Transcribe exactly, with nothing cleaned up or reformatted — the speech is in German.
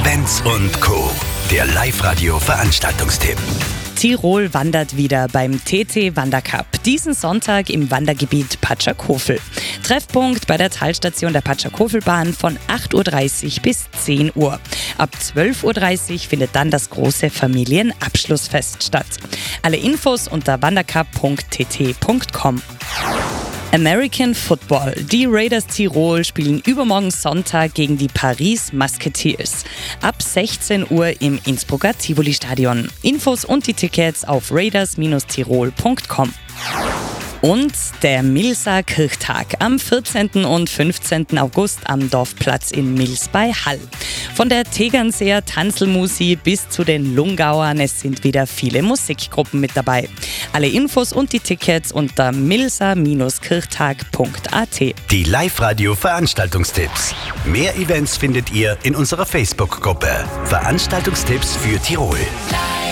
Benz und Co. Der Live-Radio-Veranstaltungstipp. Tirol wandert wieder beim T T Wandercup. Diesen Sonntag im Wandergebiet Patschakofel. Treffpunkt bei der Talstation der Patschakofelbahn von acht Uhr dreißig bis zehn Uhr. Ab zwölf Uhr dreißig findet dann das große Familienabschlussfest statt. Alle Infos unter wandercup punkt t t punkt com. American Football. Die Raiders Tirol spielen übermorgen Sonntag gegen die Paris Musketeers. Ab sechzehn Uhr im Innsbrucker Tivoli-Stadion. Infos und die Tickets auf raiders Bindestrich tirol punkt com. Und der Milser Kirchtag am vierzehnten und fünfzehnten August am Dorfplatz in Mils bei Hall. Von der Tegernseer Tanzelmusi bis zu den Lungauern, es sind wieder viele Musikgruppen mit dabei. Alle Infos und die Tickets unter milser Bindestrich kirchtag punkt a t. Die Live-Radio-Veranstaltungstipps. Mehr Events findet ihr in unserer Facebook-Gruppe Veranstaltungstipps für Tirol.